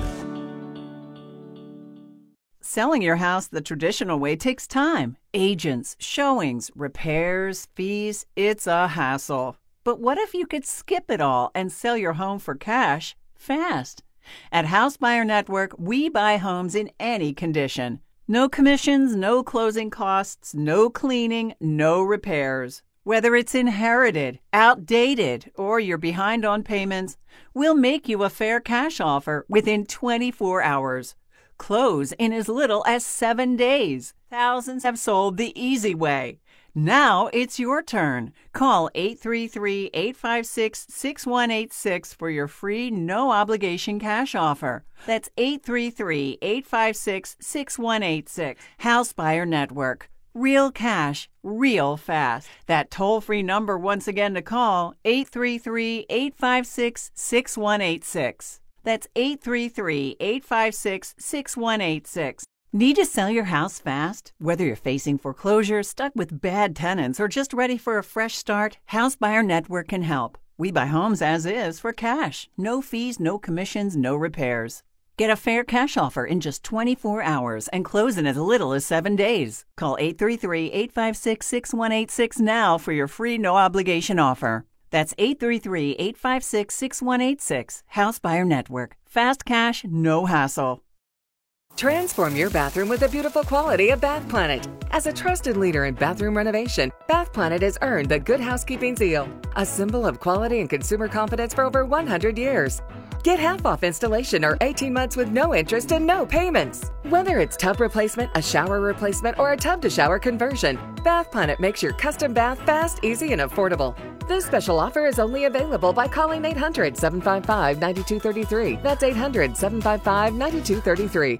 Speaker 7: Selling your house the traditional way takes time. Agents, showings, repairs, fees, it's a hassle. But what if you could skip it all and sell your home for cash fast? At House Buyer Network, we buy homes in any condition. No commissions, no closing costs, no cleaning, no repairs. Whether it's inherited, outdated, or you're behind on payments, we'll make you a fair cash offer within twenty-four hours. Close in as little as seven days. Thousands have sold the easy way. Now it's your turn. Call eight three three, eight five six, six one eight six for your free no-obligation cash offer. That's eight three three, eight five six, six one eight six. House Buyer Network. Real cash, real fast. That toll-free number once again to call, eight three three, eight five six, six one eight six. That's eight three three, eight five six, six one eight six. Need to sell your house fast? Whether you're facing foreclosure, stuck with bad tenants, or just ready for a fresh start, House Buyer Network can help. We buy homes as is for cash. No fees, no commissions, no repairs. Get a fair cash offer in just twenty-four hours and close in as little as seven days. Call eight three three, eight five six, six one eight six now for your free no-obligation offer. That's eight three three, eight five six, six one eight six. House Buyer Network. Fast cash, no hassle.
Speaker 2: Transform your bathroom with the beautiful quality of Bath Planet. As a trusted leader in bathroom renovation, Bath Planet has earned the Good Housekeeping seal, a symbol of quality and consumer confidence for over one hundred years. Get half off installation or eighteen months with no interest and no payments. Whether it's tub replacement, a shower replacement, or a tub-to-shower conversion, Bath Planet makes your custom bath fast, easy, and affordable. This special offer is only available by calling eight hundred, seven five five, nine two three three. That's eight hundred, seven five five, nine two three three.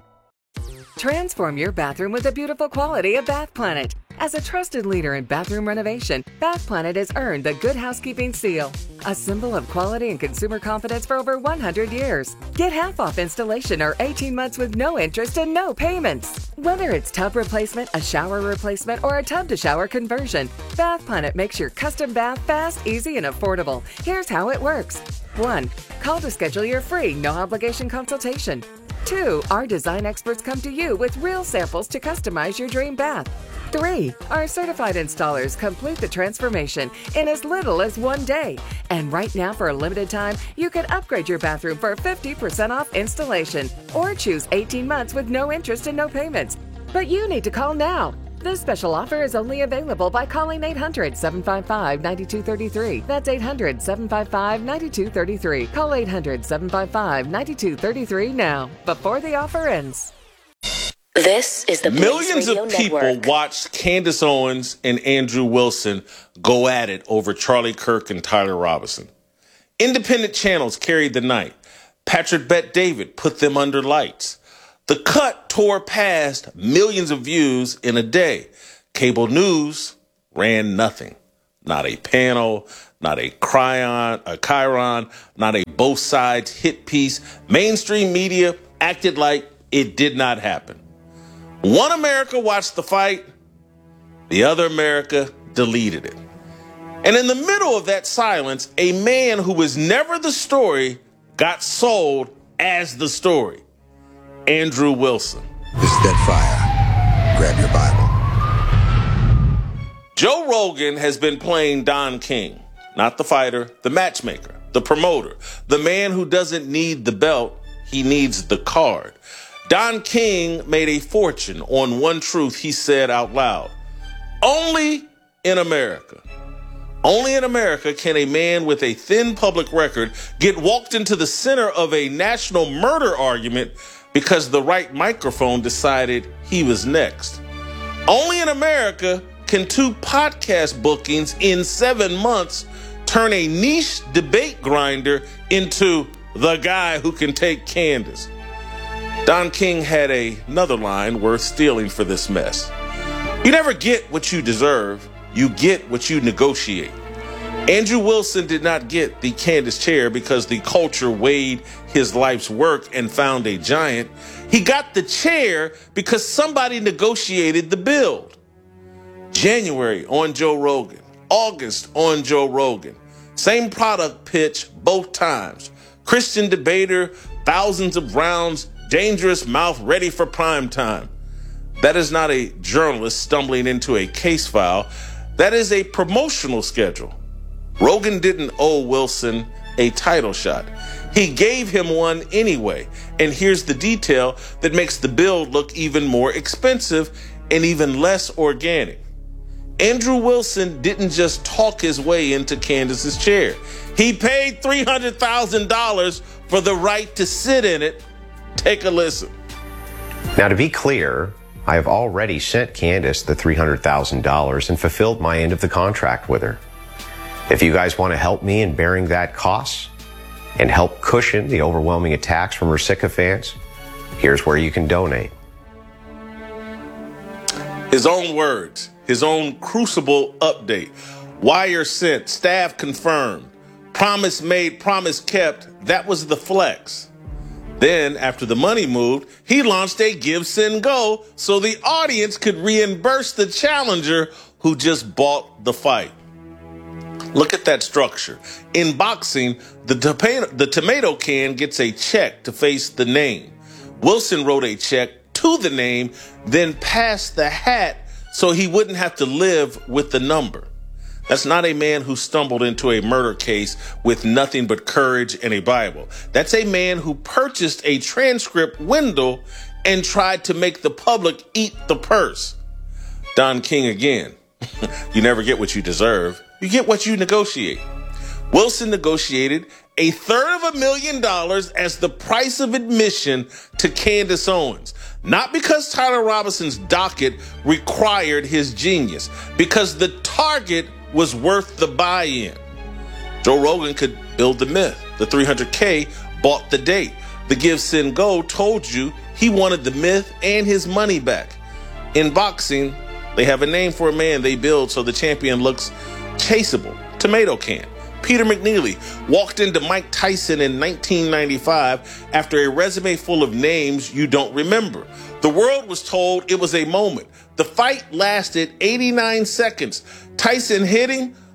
Speaker 2: Transform your bathroom with the beautiful quality of Bath Planet. As a trusted leader in bathroom renovation, Bath Planet has earned the Good Housekeeping seal, a symbol of quality and consumer confidence for over one hundred years. Get half off installation or eighteen months with no interest and no payments. Whether it's tub replacement, a shower replacement, or a tub-to-shower conversion, Bath Planet makes your custom bath fast, easy, and affordable. Here's how it works. one. Call to schedule your free no-obligation consultation. Two, our design experts come to you with real samples to customize your dream bath. Three, our certified installers complete the transformation in as little as one day. And right now, for a limited time, you can upgrade your bathroom for fifty percent off installation or choose eighteen months with no interest and no payments. But you need to call now. This special offer is only available by calling eight hundred, seven five five, nine two three three. That's eight hundred, seven five five, nine two three three. Call eight hundred, seven five five, nine two three three now, before the offer ends.
Speaker 11: This is the Blaze
Speaker 3: Millions
Speaker 11: Radio
Speaker 3: of people
Speaker 11: Network.
Speaker 3: watched Candace Owens and Andrew Wilson go at it over Charlie Kirk and Tyler Robinson. Independent channels carried the night. Patrick Bet-David put them under lights. The cut tore past millions of views in a day. Cable news ran nothing. Not a panel, not a Chiron, a Chiron, not a both sides hit piece. Mainstream media acted like it did not happen. One America watched the fight, the other America deleted it. And in the middle of that silence, a man who was never the story got sold as the story. Andrew Wilson.
Speaker 18: This is Dead Fire. Grab your Bible.
Speaker 3: Joe Rogan has been playing Don King, not the fighter, the matchmaker, the promoter, the man who doesn't need the belt, he needs the card. Don King made a fortune on one truth he said out loud. Only in America. Only in America can a man with a thin public record get walked into the center of a national murder argument because the right microphone decided he was next. Only in America can two podcast bookings in seven months turn a niche debate grinder into the guy who can take Candace. Don King had a, another line worth stealing for this mess. You never get what you deserve. You get what you negotiate. Andrew Wilson did not get the Candace chair because the culture weighed his life's work and found a giant. He got the chair because somebody negotiated the build. January on Joe Rogan. August on Joe Rogan. Same product pitch both times. Christian debater, thousands of rounds, dangerous mouth ready for prime time. That is not a journalist stumbling into a case file. That is a promotional schedule. Rogan didn't owe Wilson a title shot. He gave him one anyway. And here's the detail that makes the build look even more expensive and even less organic. Andrew Wilson didn't just talk his way into Candace's chair. He paid three hundred thousand dollars for the right to sit in it. Take a listen.
Speaker 19: Now, to be clear, I have already sent Candace the three hundred thousand dollars and fulfilled my end of the contract with her. If you guys want to help me in bearing that cost and help cushion the overwhelming attacks from her sycophants, here's where you can donate.
Speaker 3: His own words, his own crucible update. Wire sent, staff confirmed. Promise made, promise kept. That was the flex. Then, after the money moved, he launched a Give, Send, Go so the audience could reimburse the challenger who just bought the fight. Look at that structure. In boxing, the tomato, the tomato can gets a check to face the name. Wilson wrote a check to the name, then passed the hat so he wouldn't have to live with the number. That's not a man who stumbled into a murder case with nothing but courage and a Bible. That's a man who purchased a transcript window and tried to make the public eat the purse. Don King again. You never get what you deserve. You get what you negotiate. Wilson negotiated a third of a million dollars as the price of admission to Candace Owens. Not because Tyler Robinson's docket required his genius, because the target was worth the buy-in. Joe Rogan could build the myth. The three hundred K bought the date. The Give, Send, Go told you he wanted the myth and his money back. In boxing, they have a name for a man they build so the champion looks chaseable. Tomato can. Peter McNeely walked into Mike Tyson in nineteen ninety-five after a resume full of names you don't remember. The world was told it was a moment. The fight lasted eighty-nine seconds. Tyson hit him,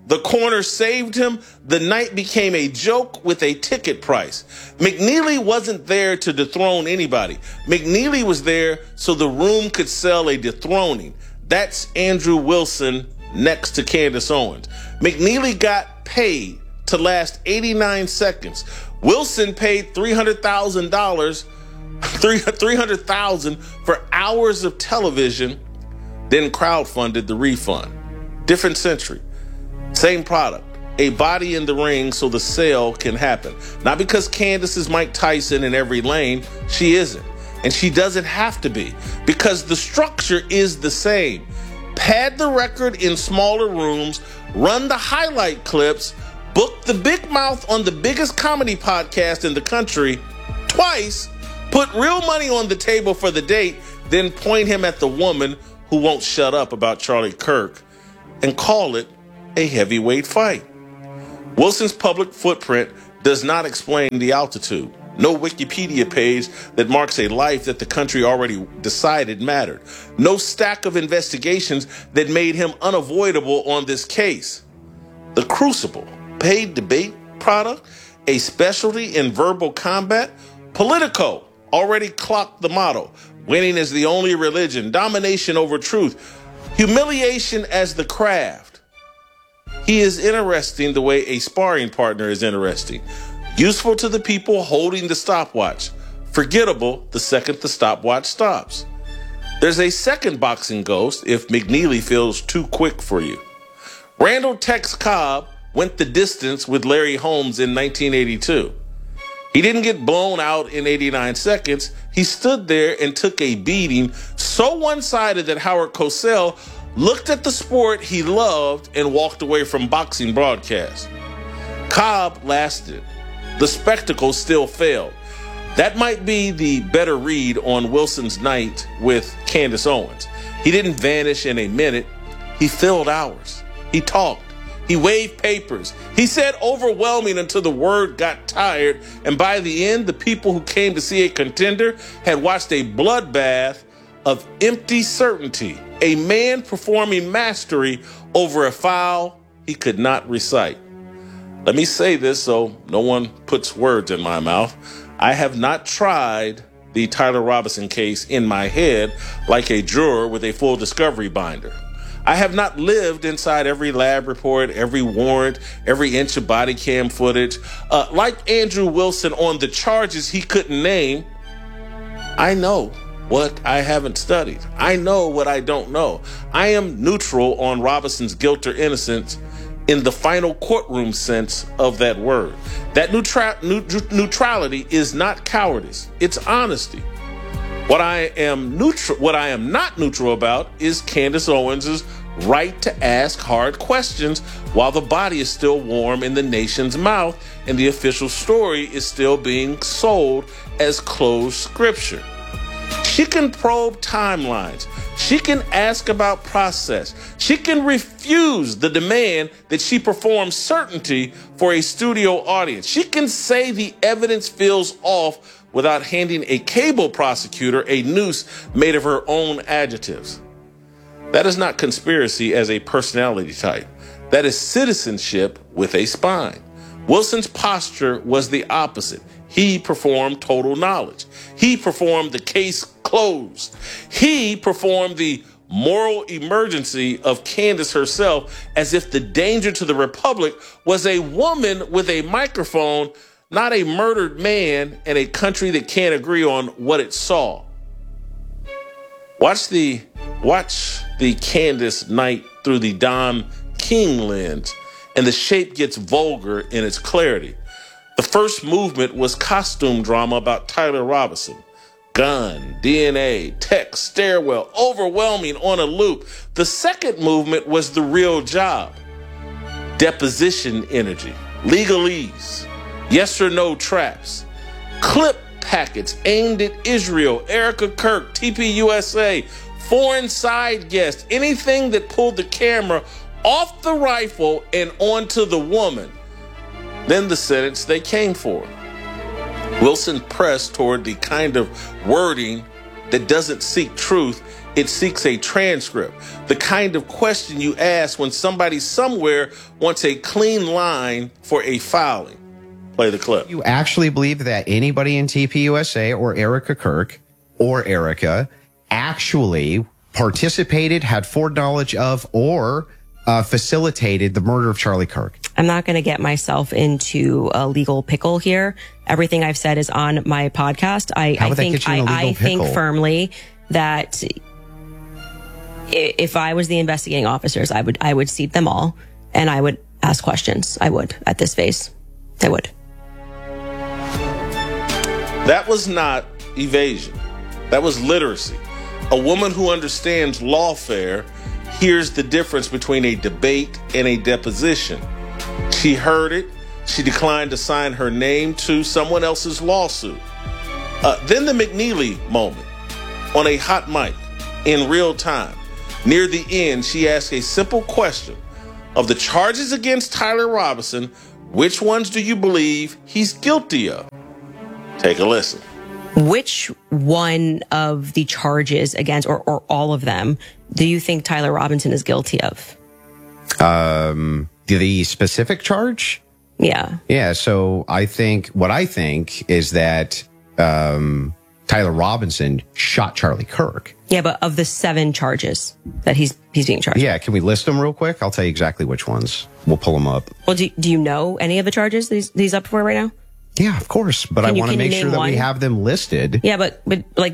Speaker 3: The corner saved him. The night became a joke with a ticket price. McNeely wasn't there to dethrone anybody. McNeely was there so the room could sell a dethroning. That's Andrew Wilson next to Candace Owens. McNeely got paid to last eighty-nine seconds. Wilson paid three hundred thousand dollars, three hundred thousand dollars for hours of television, then crowdfunded the refund. Different century. Same product, a body in the ring so the sale can happen. Not because Candace is Mike Tyson in every lane, she isn't. And she doesn't have to be, because the structure is the same. Pad the record in smaller rooms, run the highlight clips, book the big mouth on the biggest comedy podcast in the country twice, put real money on the table for the date, then point him at the woman who won't shut up about Charlie Kirk, and call it a heavyweight fight. Wilson's public footprint does not explain the altitude. No Wikipedia page that marks a life that the country already decided mattered. No stack of investigations that made him unavoidable on this case. The Crucible, paid debate product, a specialty in verbal combat. Politico already clocked the motto. Winning is the only religion. Domination over truth. Humiliation as the craft. He is interesting the way a sparring partner is interesting. Useful to the people holding the stopwatch. Forgettable the second the stopwatch stops. There's a second boxing ghost if McNeely feels too quick for you. Randall Tex Cobb went the distance with Larry Holmes in nineteen eighty-two. He didn't get blown out in eighty-nine seconds. He stood there and took a beating so one-sided that Howard Cosell looked at the sport he loved and walked away from boxing broadcasts. Cobb lasted. The spectacle still failed. That might be the better read on Wilson's night with Candace Owens. He didn't vanish in a minute. He filled hours. He talked. He waved papers. He said overwhelming until the word got tired, and by the end, the people who came to see a contender had watched a bloodbath of empty certainty, a man performing mastery over a file he could not recite. Let me say this so no one puts words in my mouth. I have not tried the Tyler Robinson case in my head like a juror with a full discovery binder. I have not lived inside every lab report, every warrant, every inch of body cam footage. Uh, like Andrew Wilson on the charges he couldn't name, I know what I haven't studied. I know what I don't know. I am neutral on Robinson's guilt or innocence in the final courtroom sense of that word. That neutra- neut- neutrality is not cowardice. It's honesty. What I am neutral, what I am not neutral about is Candace Owens' right to ask hard questions while the body is still warm in the nation's mouth and the official story is still being sold as closed scripture. She can probe timelines. She can ask about process. She can refuse the demand that she perform certainty for a studio audience. She can say the evidence feels off without handing a cable prosecutor a noose made of her own adjectives. That is not conspiracy as a personality type. That is citizenship with a spine. Wilson's posture was the opposite. He performed total knowledge. He performed the case closed. He performed the moral emergency of Candace herself, as if the danger to the Republic was a woman with a microphone, not a murdered man in a country that can't agree on what it saw. Watch the watch the Candace night through the Don King lens, and the shape gets vulgar in its clarity. The first movement was costume drama about Tyler Robinson. Gun, D N A, text, stairwell, overwhelming on a loop. The second movement was the real job. Deposition energy, legalese, yes or no traps, clip packets aimed at Israel, Erica Kirk, T P U S A, foreign side guests, anything that pulled the camera off the rifle and onto the woman. Then the sentence they came for. Wilson pressed toward the kind of wording that doesn't seek truth, It seeks a transcript, the kind of question you ask when somebody somewhere wants a clean line for a filing. Play the clip.
Speaker 20: You actually believe that anybody in T P U S A or Erica Kirk or Erica actually participated, had foreknowledge of, or uh, facilitated the murder of Charlie Kirk?
Speaker 21: I'm not going to get myself into a legal pickle here. Everything I've said is on my podcast. I,
Speaker 20: How
Speaker 21: I
Speaker 20: would that
Speaker 21: think
Speaker 20: get you in a
Speaker 21: I,
Speaker 20: legal
Speaker 21: I think
Speaker 20: pickle?
Speaker 21: firmly that if I was the investigating officers, I would I would seat them all and I would ask questions. I would at this phase. I would.
Speaker 3: That was not evasion. That was literacy. A woman who understands lawfare hears the difference between a debate and a deposition. She heard it. She declined to sign her name to someone else's lawsuit. Uh, then the McNeely moment on a hot mic in real time. Near the end, she asked a simple question. Of the charges against Tyler Robinson, which ones do you believe he's guilty of? Take a listen.
Speaker 21: Which one of the charges against, or, or all of them, do you think Tyler Robinson is guilty of?
Speaker 20: Um, the specific charge?
Speaker 21: Yeah.
Speaker 20: Yeah. So I think what I think is that um, Tyler Robinson shot Charlie Kirk.
Speaker 21: Yeah, but of the seven charges that he's he's being charged.
Speaker 20: Yeah. Can we list them real quick? I'll tell you exactly which ones. We'll pull them up.
Speaker 21: Well, do, do you know any of the charges that he's, that he's up for right now?
Speaker 20: Yeah, of course. But
Speaker 21: Can
Speaker 20: I
Speaker 21: you-
Speaker 20: want to
Speaker 21: can you
Speaker 20: make sure
Speaker 21: name
Speaker 20: that we
Speaker 21: one?
Speaker 20: have them listed.
Speaker 21: Yeah, but but like